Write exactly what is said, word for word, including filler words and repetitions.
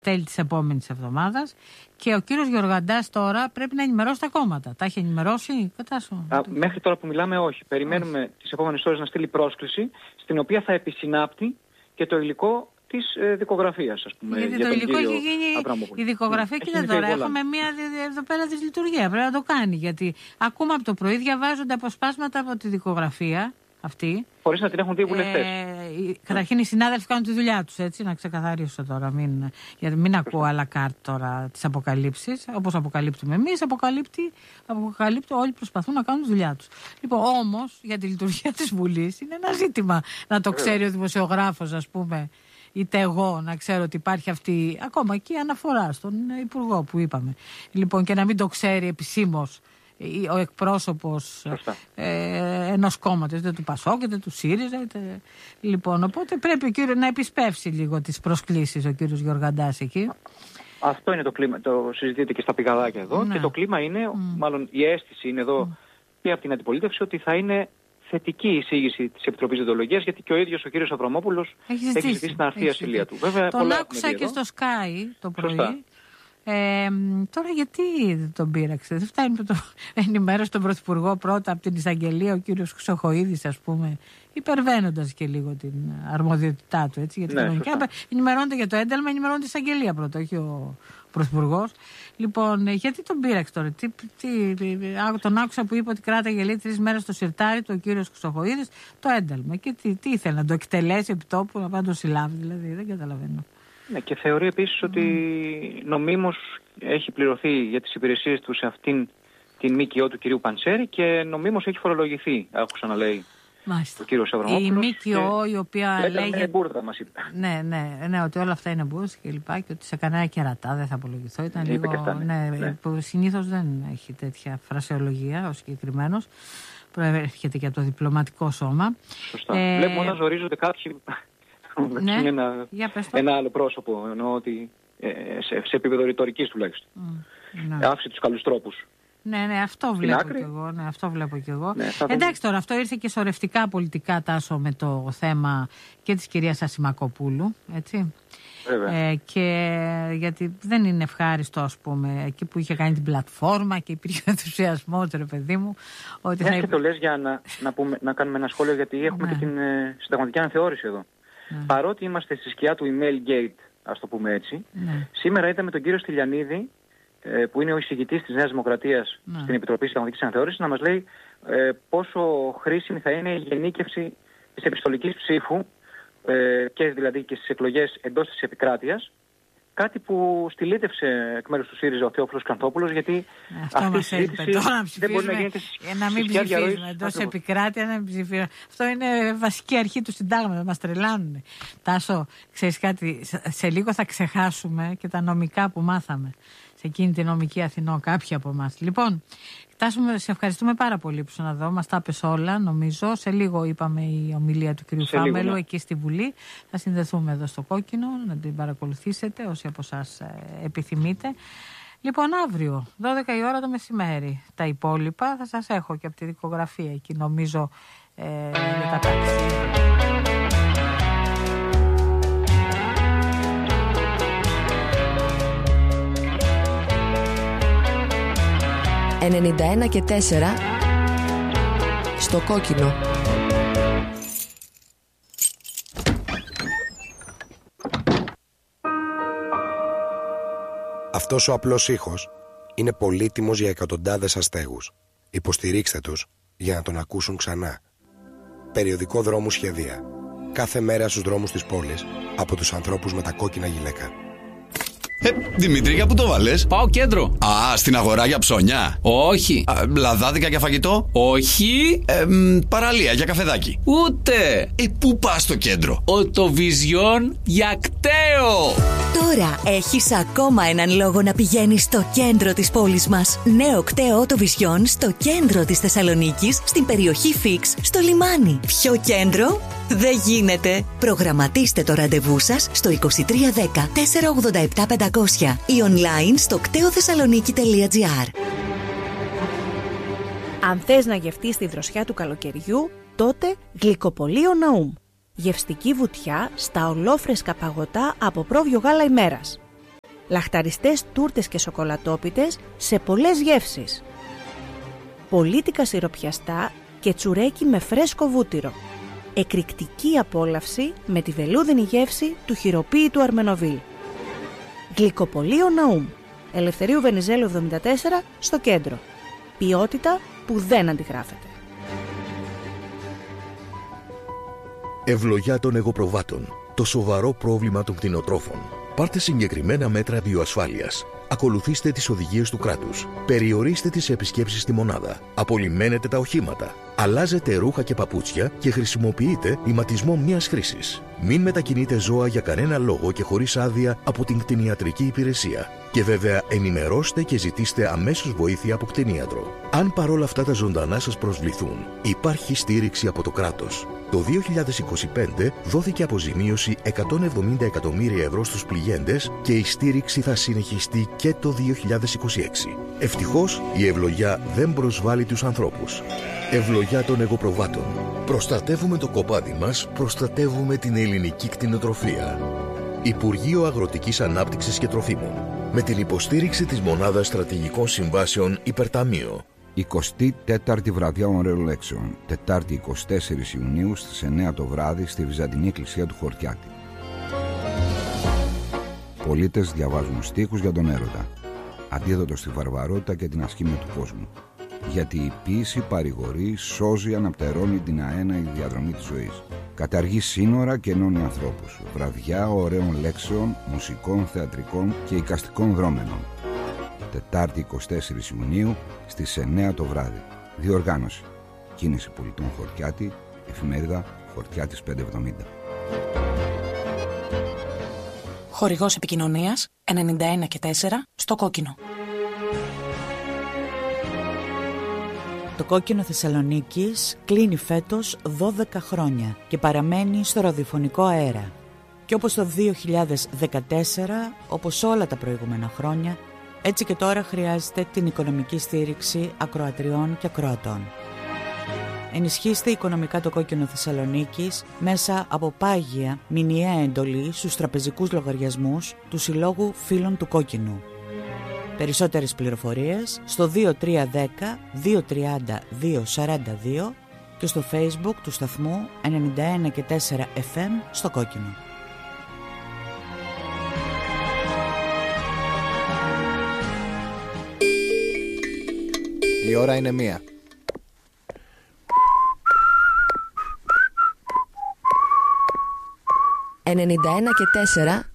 τέλη της επόμενης εβδομάδας. Και ο κύριος Γεωργαντάς τώρα πρέπει να ενημερώσει τα κόμματα. Τα έχει ενημερώσει, Κατάσο? Α, μέχρι τώρα που μιλάμε, όχι. Περιμένουμε όχι. τις επόμενες ώρες να στείλει πρόσκληση, στην οποία θα επισυνάπτει και το υλικό της ε, δικογραφίας, ας πούμε. Γιατί για το τον υλικό έχει γίνει. Αβραμόπουλο. Η δικογραφία, mm. κοίτα τώρα. Έχουμε μία εδώ πέρα δυσλειτουργία. Πρέπει να το κάνει. Γιατί ακούμε από το πρωί, διαβάζονται αποσπάσματα από τη δικογραφία αυτή. Χωρίς να την έχουν δει οι βουλευτές. Ε, καταρχήν οι συνάδελφοι κάνουν τη δουλειά τους, έτσι, να ξεκαθαρίσω τώρα. Μην, γιατί μην ακούω à la carte τώρα τις αποκαλύψεις. Όπως αποκαλύπτουμε εμείς, αποκαλύπτει, αποκαλύπτει, όλοι προσπαθούν να κάνουν τη δουλειά τους. Λοιπόν, όμως, για τη λειτουργία της Βουλής είναι ένα ζήτημα να το ξέρει ο δημοσιογράφος, ας πούμε, είτε εγώ να ξέρω ότι υπάρχει αυτή, ακόμα και η αναφορά στον Υπουργό που είπαμε. Λοιπόν, και να μην το ξέρει επισήμως ο εκπρόσωπος ε, ενός κόμματος, είτε του Πασόκ, είτε του ΣΥΡΙΖΑ. Είτε... Λοιπόν, οπότε πρέπει ο κύριος να επισπεύσει λίγο τις προσκλήσεις ο κύριος Γεωργαντάς εκεί. Αυτό είναι το κλίμα, το συζητείτε και στα πηγαδάκια εδώ. Ναι. Και το κλίμα είναι, mm. μάλλον η αίσθηση είναι εδώ mm. και από την αντιπολίτευση, ότι θα είναι θετική η εισήγηση της Επιτροπής Διοντολογίας, γιατί και ο ίδιος ο κύριος Αβραμόπουλος έχει ζητήσει να έρθει η ασυλία του. Βέβαια, τον άκουσα και στο Sky το πρωί. Σωστά. Ε, τώρα γιατί δεν τον πείραξε? Δεν φτάνει που το ενημέρωσε τον Πρωθυπουργό πρώτα από την εισαγγελία, ο κύριος Χρυσοχοΐδης, ας πούμε, υπερβαίνοντας και λίγο την αρμοδιότητά του, έτσι, γιατί ναι, ενημερώνεται για το ένταλμα, ενημερώνεται η εισαγγελία πρώτα, όχι ο Πρωθυπουργός. Λοιπόν, γιατί τον πείραξε τώρα? Τι, τι, τον άκουσα που είπε ότι κράταγε λέει τρεις μέρες στο σιρτάρι του ο κύριος Χρυσοχοΐδης το ένταλμα. Και τι, τι ήθελε, να το εκτελέσει επί τόπου, να πάει να το συλλάβει, δηλαδή, δεν καταλαβαίνω. Ναι, και θεωρεί επίσης mm. ότι νομίμως έχει πληρωθεί για τις υπηρεσίες του σε αυτήν την ΜΚΟ του κυρίου Παντσέρη και νομίμως έχει φορολογηθεί, άκουσα να λέει Μάλιστα. ο κύριος Αβραμόπουλος. Η ΜΚΟ η οποία λέγε... Είναι μπούρδα, μας είπε. Ναι, ναι, ναι, ότι όλα αυτά είναι μπούρδα και λοιπά και ότι σε κανένα κερατά δεν θα απολογηθώ. Ήταν είπε λίγο, αυτά, ναι. Ναι, ναι. που συνήθως δεν έχει τέτοια φρασεολογία ο συγκεκριμένος. Προέρχεται και από το διπλωματικό σώμα. Σωστά. Ε... Βλέπουμε να ζορίζονται κάποιοι... Ναι. Είναι ένα, ένα άλλο πρόσωπο, εννοώ ότι ε, σε, σε επίπεδο ρητορικής τουλάχιστον. Mm, ναι. Άφησε τους καλούς τρόπους. Ναι, ναι, αυτό βλέπω κι εγώ. Ναι, αυτό βλέπω κι εγώ. Ναι, εντάξει, τώρα αυτό ήρθε και σωρευτικά πολιτικά, Τάσο, με το θέμα και της κυρίας Ασημακοπούλου, έτσι. Ε, και γιατί δεν είναι ευχάριστο, ας πούμε, εκεί που είχε κάνει την πλατφόρμα και υπήρχε ενθουσιασμός, ρε παιδί μου. Ότι ναι, θα... και το λες για να, να, πούμε, να κάνουμε ένα σχόλιο, γιατί έχουμε ναι. και την ε, συνταγματική αναθεώρηση εδώ. Ναι. Παρότι είμαστε στη σκιά του email gate, ας το πούμε έτσι, ναι. σήμερα είδαμε τον κύριο Στυλιανίδη, ε, που είναι ο εισηγητής της Νέας Δημοκρατίας ναι. στην Επιτροπή Συνταγματικής Αναθεώρησης, να μας λέει ε, πόσο χρήσιμη θα είναι η γενίκευση της επιστολικής ψήφου, ε, και δηλαδή και στις εκλογές εντός της επικράτειας, κάτι που στυλίτευσε εκ μέρους του ΣΥΡΙΖΑ ο Θεόφιλος Ξανθόπουλος, γιατί αυτό αυτή η συζήτηση δεν μπορεί να γίνεται για να μην ψηφίζουμε εντός επικράτεια, να μην ψηφίζουμε. Αυτό είναι βασική αρχή του συντάγματος, μας τρελάνουν. Τάσο, ξέρεις κάτι, σε λίγο θα ξεχάσουμε και τα νομικά που μάθαμε σε εκείνη τη νομική Αθηνό, κάποιοι από εμάς. Λοιπόν, Τάσο, σε ευχαριστούμε πάρα πολύ που ήσουν εδώ. Μας τα είπες όλα, νομίζω. Σε λίγο είπαμε η ομιλία του κ. Φάμελου, ναι. εκεί στη Βουλή. Θα συνδεθούμε εδώ στο Κόκκινο, να την παρακολουθήσετε όσοι από εσάς ε, επιθυμείτε. Λοιπόν, αύριο, δώδεκα η ώρα το μεσημέρι. Τα υπόλοιπα θα σας έχω και από τη δικογραφία εκεί, νομίζω, ε, για τα ταξίδια. ενενήντα ένα και τέσσερα στο Κόκκινο. Αυτός ο απλός ήχος είναι πολύτιμος για εκατοντάδες αστέγους. Υποστηρίξτε τους για να τον ακούσουν ξανά. Περιοδικό Δρόμου Σχεδία. Κάθε μέρα στους δρόμους της πόλης από τους ανθρώπους με τα κόκκινα γυλαίκα. Ε, Δημήτρη, για πού το βάλες? Πάω κέντρο. Α, στην αγορά για ψώνια. Όχι. Α, λαδάδικα για φαγητό. Όχι. Ε, μ, παραλία για καφεδάκι. Ούτε. Ε, πού πας στο κέντρο? Οτοβιζιόν για κταίο. Τώρα έχεις ακόμα έναν λόγο να πηγαίνεις στο κέντρο της πόλης μας. Νέο κταίο Οτοβιζιόν στο κέντρο της Θεσσαλονίκης, στην περιοχή Φίξ, στο λιμάνι. Ποιο κέντρο? Δεν γίνεται. Προγραμματίστε το ραντεβού σας στο είκοσι τρία δέκα τετρακόσια ογδόντα επτά πεντακόσια ή online στο κτέοθεσσαλονίκη τελεία τζι άρ. Αν θες να γευτείς τη δροσιά του καλοκαιριού, τότε Γλυκοπωλείο Ναούμ. Γευστική βουτιά στα ολόφρεσκα παγωτά από πρόβιο γάλα ημέρας. λαχταριστές τούρτες και σοκολατόπιτες σε πολλές γεύσεις. Πολίτικα σιροπιαστά και τσουρέκι με φρέσκο βούτυρο. Εκρηκτική απόλαυση με τη βελούδινη γεύση του χειροποίητου Αρμενοβίλ. Γλυκοπωλείο Ναούμ, Ελευθερίου Βενιζέλου εβδομήντα τέσσερα, στο κέντρο. Ποιότητα που δεν αντιγράφεται. Ευλογιά των εγωπροβάτων. Το σοβαρό πρόβλημα των κτηνοτρόφων. Πάρτε συγκεκριμένα μέτρα βιοασφάλειας. Ακολουθήστε τις οδηγίες του κράτους. Περιορίστε τις επισκέψεις στη μονάδα. Απολυμμένετε τα οχήματα. Αλλάζετε ρούχα και παπούτσια και χρησιμοποιείτε ηματισμό μιας χρήσης. Μην μετακινείτε ζώα για κανένα λόγο και χωρίς άδεια από την κτηνιατρική υπηρεσία. Και βέβαια ενημερώστε και ζητήστε αμέσως βοήθεια από κτηνίατρο. Αν παρόλα αυτά τα ζωντανά σας προσβληθούν, υπάρχει στήριξη από το κράτος. Το δύο χιλιάδες είκοσι πέντε δόθηκε αποζημίωση εκατόν εβδομήντα εκατομμύρια ευρώ στους πληγέντες και η στήριξη θα συνεχιστεί και το δύο χιλιάδες είκοσι έξι. Ευτυχώς η ευλογιά δεν προσβάλλει τους ανθρώπους. Ευλογιά των εγωπροβάτων. Προστατεύουμε το κοπάδι μας, προστατεύουμε την ελληνική κτηνοτροφία. Υπουργείο Αγροτικής Ανάπτυξης και Τροφίμων. Με την υποστήριξη της Μονάδας Στρατηγικών Συμβάσεων Υπερταμείο. εικοστή τέταρτη βραδιά ωραίων λέξεων. Τετάρτη εικοστή τέσσερις Ιουνίου στις εννέα το βράδυ στη Βυζαντινή Εκκλησία του Χορτιάτη. Πολίτες διαβάζουν στίχους για τον έρωτα. Αντίδοτο στη βαρβαρότητα και την ασχήμια του κόσμου. Γιατί η ποίηση παρηγορεί, σώζει, αναπτερώνει την αέναη διαδρομή της ζωής. Καταργεί σύνορα και ενώνει ανθρώπους. Βραδιά ωραίων λέξεων, μουσικών, θεατρικών και εικαστικών δρόμενων. Τετάρτη εικοστή τέσσερις Ιουνίου στις εννέα το βράδυ. Διοργάνωση. Κίνηση Πολιτών Χορτιάτη, εφημερίδα Χορτιάτης πεντακόσια εβδομήντα. Χορηγός επικοινωνίας ενενήντα ένα και τέσσερα στο Κόκκινο. Το Κόκκινο Θεσσαλονίκης κλείνει φέτος δώδεκα χρόνια και παραμένει στο ραδιοφωνικό αέρα. Και όπως το δύο χιλιάδες δεκατέσσερα, όπως όλα τα προηγούμενα χρόνια, έτσι και τώρα χρειάζεται την οικονομική στήριξη ακροατριών και ακροατών. Ενισχύστε οικονομικά το Κόκκινο Θεσσαλονίκης μέσα από πάγια μηνιαία εντολή στους τραπεζικούς λογαριασμούς του Συλλόγου Φίλων του Κόκκινου. Περισσότερες πληροφορίες στο δύο τρία ένα μηδέν δύο τρία μηδέν δύο τέσσερα δύο και στο Facebook του σταθμού ενενήντα ένα και τέσσερα εφ εμ στο Κόκκινο. Η ώρα είναι μία. ενενήντα ένα και τέσσερα